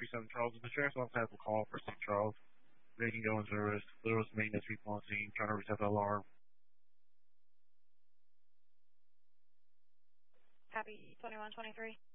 2137 Charles. The sheriff's office has a call for St. Charles. They can go in service. There was maintenance people on scene trying to reset the alarm. Copy 2123.